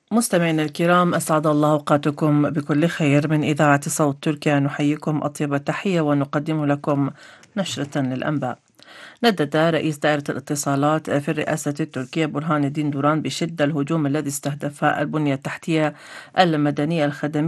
مستمعينا الكرام، أسعد الله أوقاتكم بكل خير. من إذاعة صوت تركيا نحييكم أطيب التحية ونقدم لكم نشرة للأنباء. ندد رئيس دائرة الاتصالات في الرئاسة التركية برهان الدين دوران بشدة الهجوم الذي استهدف البنية التحتية المدنية الخدمية